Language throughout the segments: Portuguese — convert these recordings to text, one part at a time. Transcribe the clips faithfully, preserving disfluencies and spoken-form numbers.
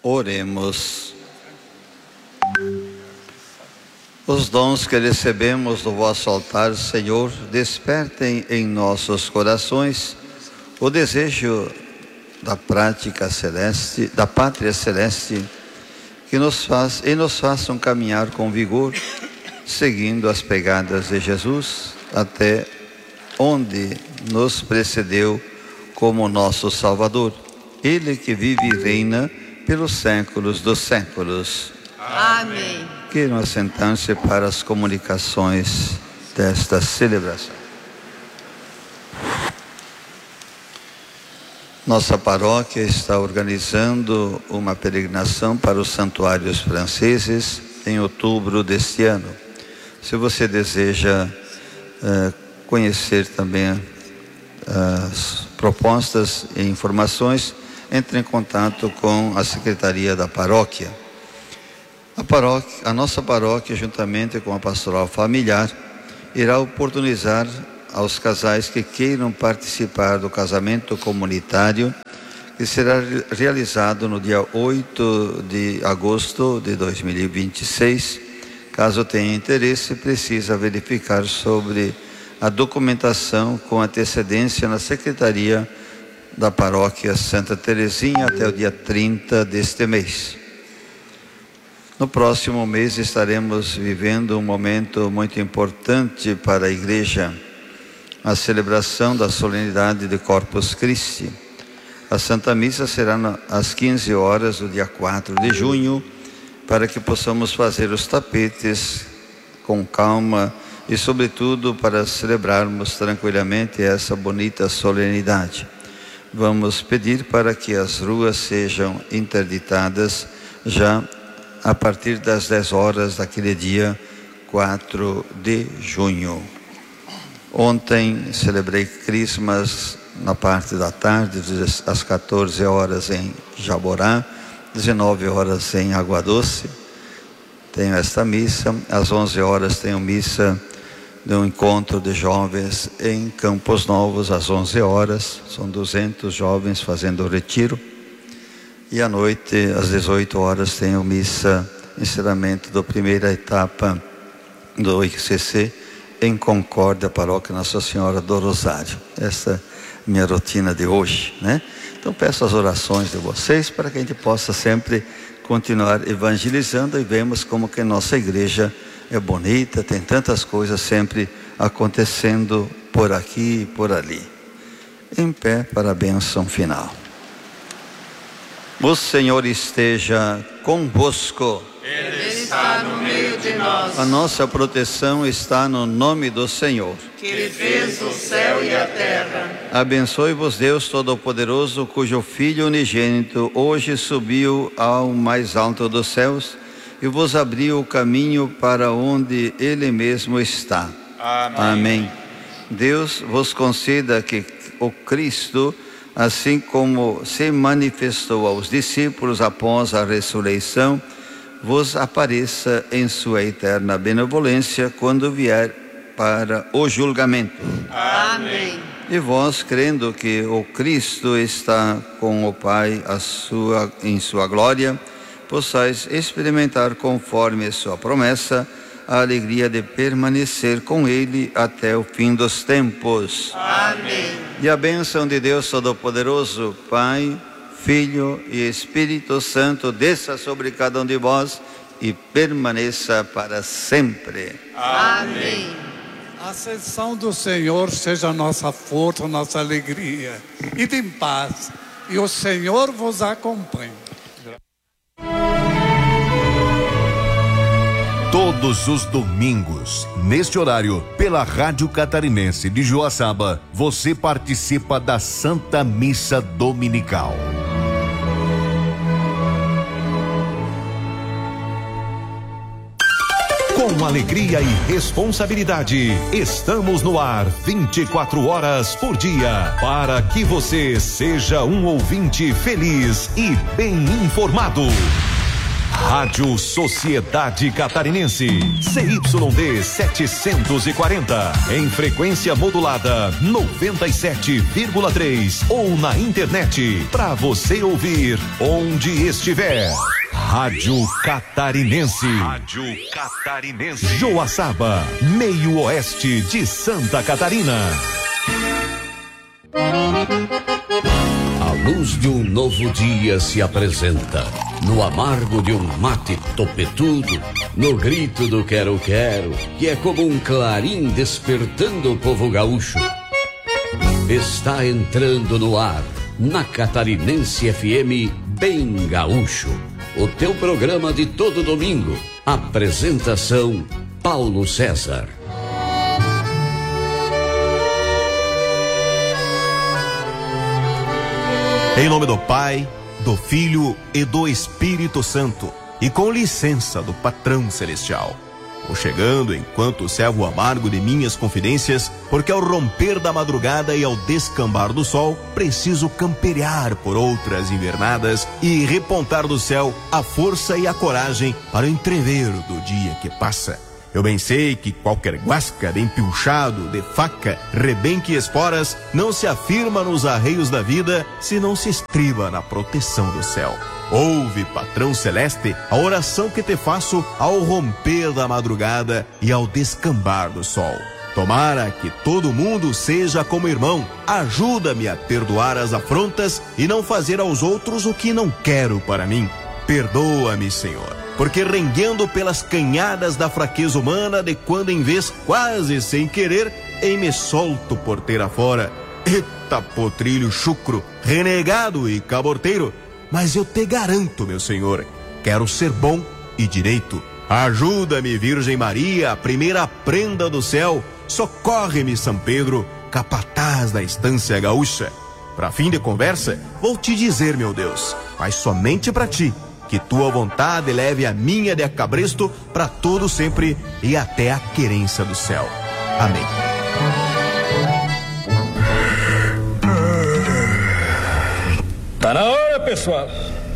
Oremos. Os dons que recebemos do vosso altar, Senhor, despertem em nossos corações o desejo da prática celeste, da pátria celeste, que nos faz e nos façam caminhar com vigor, seguindo as pegadas de Jesus, até onde nos precedeu como nosso Salvador. Ele que vive e reina pelos séculos dos séculos. Amém. Queiram assentar-se para as comunicações desta celebração. Nossa paróquia está organizando uma peregrinação para os santuários franceses em outubro deste ano. Se você deseja uh, conhecer também as propostas e informações, entre em contato com a Secretaria da Paróquia. A paróquia, a nossa paróquia, juntamente com a Pastoral Familiar, irá oportunizar aos casais que queiram participar do casamento comunitário, que será realizado no dia oito de agosto de dois mil e vinte e seis. Caso tenha interesse, precisa verificar sobre a documentação com antecedência na Secretaria da Paróquia Santa Teresinha até o dia trinta deste mês. No próximo mês estaremos vivendo um momento muito importante para a Igreja, a celebração da solenidade de Corpus Christi. A Santa Missa será às quinze horas do dia quatro de junho, para que possamos fazer os tapetes com calma e, sobretudo, para celebrarmos tranquilamente essa bonita solenidade. Vamos pedir para que as ruas sejam interditadas já a partir das dez horas daquele dia quatro de junho. Ontem celebrei Crismas na parte da tarde, às quatorze horas em Jaborá, dezenove horas em Água Doce. Tenho esta missa. Às onze horas tenho missa de um encontro de jovens em Campos Novos, às onze horas. São duzentos jovens fazendo o retiro. E à noite, às dezoito horas, tenho missa, encerramento da primeira etapa do I C C em Concórdia, Paróquia Nossa Senhora do Rosário. Essa é a minha rotina de hoje, né? Então peço as orações de vocês para que a gente possa sempre continuar evangelizando, e vemos como que nossa igreja é bonita, tem tantas coisas sempre acontecendo por aqui e por ali. Em pé para a bênção final. O Senhor esteja convosco. Ele está no meio de nós. A nossa proteção está no nome do Senhor, que fez o céu e a terra. Abençoe-vos Deus Todo-Poderoso, cujo Filho unigênito hoje subiu ao mais alto dos céus e vos abriu o caminho para onde Ele mesmo está. Amém. Amém. Deus vos conceda que o Cristo, assim como se manifestou aos discípulos após a ressurreição, vos apareça em sua eterna benevolência quando vier para o julgamento. Amém. E vós, crendo que o Cristo está com o Pai a sua, em sua glória, possais experimentar conforme sua promessa a alegria de permanecer com Ele até o fim dos tempos. Amém. E a bênção de Deus Todo-Poderoso, Pai, Filho e Espírito Santo, desça sobre cada um de vós e permaneça para sempre. Amém. A ascensão do Senhor seja a nossa força, a nossa alegria. Ide em paz, e o Senhor vos acompanhe. Todos os domingos, neste horário, pela Rádio Catarinense de Joaçaba, você participa da Santa Missa Dominical. Com alegria e responsabilidade, estamos no ar vinte e quatro horas por dia, para que você seja um ouvinte feliz e bem informado. Rádio Sociedade Catarinense, C Y D setecentos e quarenta, em frequência modulada noventa e sete vírgula três ou na internet, para você ouvir onde estiver. Rádio Catarinense. Rádio Catarinense. Joaçaba, meio oeste de Santa Catarina. A luz de um novo dia se apresenta, no amargo de um mate topetudo, no grito do quero-quero, que é como um clarim despertando o povo gaúcho. Está entrando no ar, na Catarinense F M, Bem Gaúcho, o teu programa de todo domingo. Apresentação, Paulo César. Em nome do Pai, do Filho e do Espírito Santo, e com licença do Patrão Celestial. Vou chegando enquanto servo amargo de minhas confidências, porque ao romper da madrugada e ao descambar do sol, preciso camperear por outras invernadas e repontar do céu a força e a coragem para o entrever do dia que passa. Eu bem sei que qualquer guasca de empilchado, de faca, rebenque e esporas não se afirma nos arreios da vida se não se estriba na proteção do céu. Ouve, Patrão Celeste, a oração que te faço ao romper da madrugada e ao descambar do sol. Tomara que todo mundo seja como irmão. Ajuda-me a perdoar as afrontas e não fazer aos outros o que não quero para mim. Perdoa-me, Senhor, porque renguendo pelas canhadas da fraqueza humana, de quando em vez, quase sem querer, em me solto porteira fora. Eita potrilho chucro, renegado e caborteiro, mas eu te garanto, meu Senhor, quero ser bom e direito. Ajuda-me, Virgem Maria, a primeira prenda do céu. Socorre-me, São Pedro, capataz da estância gaúcha. Para fim de conversa, vou te dizer, meu Deus, mas somente para ti, que tua vontade leve a minha de acabresto para todo sempre e até a querência do céu. Amém. Tá na hora, pessoal.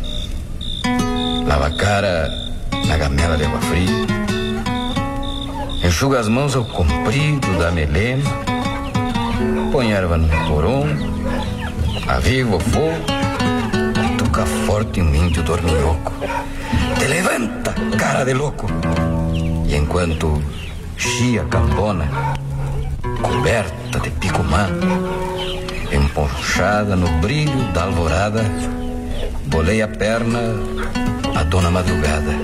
Lava a cara na gamela de água fria, enxuga as mãos ao comprido da melena, põe erva no porão, aviva o fogo, toca forte um índio dorminhoco. Te levanta, cara de louco. E enquanto chia campona, coberta de picumã, emponchada no brilho da alvorada, bolei a perna a dona madrugada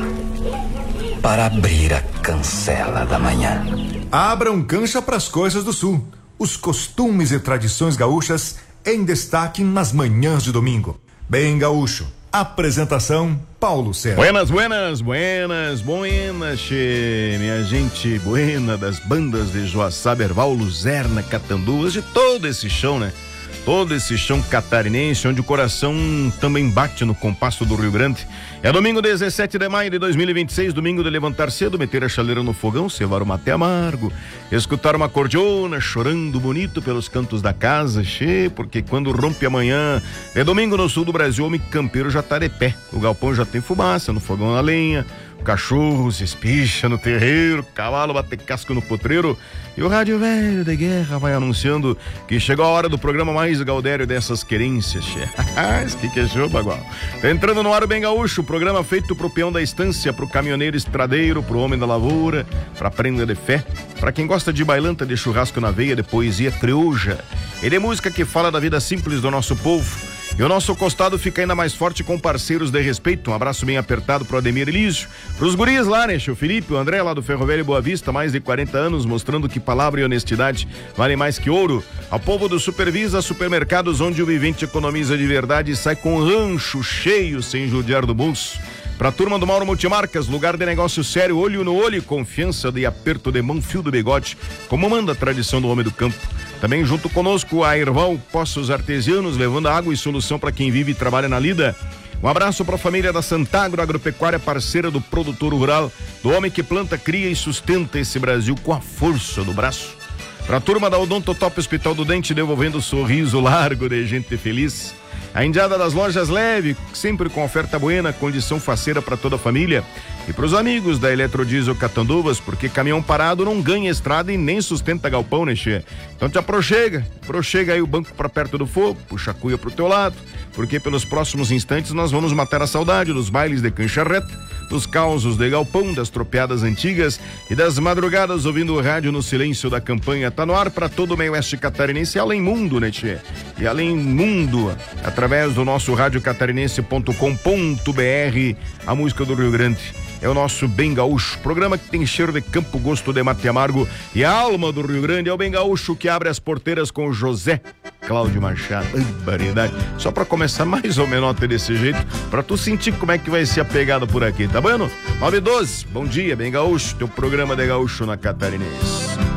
para abrir a cancela da manhã. Abram cancha pras coisas do sul. Os costumes e tradições gaúchas em destaque nas manhãs de domingo. Bem Gaúcho. Apresentação, Paulo César. Buenas, buenas, buenas, buenas, che, minha gente buena das bandas de Joaçaba, Erval, Luzerna, Catanduas, de todo esse chão, né? Todo esse chão catarinense, onde o coração também bate no compasso do Rio Grande. É domingo dezessete de maio de dois mil e vinte e seis, domingo de levantar cedo, meter a chaleira no fogão, cevar o mate amargo, escutar uma cordiona chorando bonito pelos cantos da casa, che, porque quando rompe amanhã, é domingo no sul do Brasil, o homem campeiro já tá de pé, o galpão já tem fumaça, no fogão a lenha, o cachorro se espicha no terreiro, o cavalo bate casco no potreiro e o rádio velho de guerra vai anunciando que chegou a hora do programa mais gaudério dessas querências, che. Que que é show, bagual. Tá entrando no ar o Bem Gaúcho, programa feito pro peão da estância, pro caminhoneiro estradeiro, pro homem da lavoura, pra prenda de fé, pra quem gosta de bailanta, de churrasco na veia, de poesia crioja e de música que fala da vida simples do nosso povo. E o nosso costado fica ainda mais forte com parceiros de respeito. Um abraço bem apertado pro Ademir Elísio, pros guris lá, né, o Felipe, o André lá do Ferro Velho Boa Vista, mais de quarenta anos, mostrando que palavra e honestidade valem mais que ouro. Ao povo do Supervisa Supermercados, onde o vivente economiza de verdade e sai com rancho cheio sem judiar do bolso. Pra turma do Mauro Multimarcas, lugar de negócio sério, olho no olho, confiança de aperto de mão, fio do bigode, como manda a tradição do homem do campo. Também junto conosco a Erval Poços Artesianos, levando água e solução para quem vive e trabalha na lida. Um abraço para a família da Santagro Agropecuária, parceira do produtor rural, do homem que planta, cria e sustenta esse Brasil com a força do braço. Para a turma da Odontotop Hospital do Dente, devolvendo o sorriso largo de gente feliz. A Indiada das Lojas Leve, sempre com oferta buena, condição faceira para toda a família. E para os amigos da Eletrodiesel Catanduvas, porque caminhão parado não ganha estrada e nem sustenta galpão, né, che? Então te aproxega, aproxega aí o banco para perto do fogo, puxa a cuia pro teu lado, porque pelos próximos instantes nós vamos matar a saudade dos bailes de cancha reta, dos causos de galpão, das tropeadas antigas e das madrugadas ouvindo o rádio no silêncio da campanha. Tá no ar para todo o meio oeste catarinense, além mundo, né, tchê? E além mundo, através do nosso rádio catarinense ponto com ponto br, a música do Rio Grande. É o nosso Bem Gaúcho, programa que tem cheiro de campo, gosto de mate amargo e a alma do Rio Grande. É o Bem Gaúcho que abre as porteiras com o José Cláudio Machado. Ai, variedade. Só pra começar mais ou menos desse jeito, pra tu sentir como é que vai ser a pegada por aqui, tá bom? nove e doze, bom dia, Bem Gaúcho, teu programa de gaúcho na Catarinense.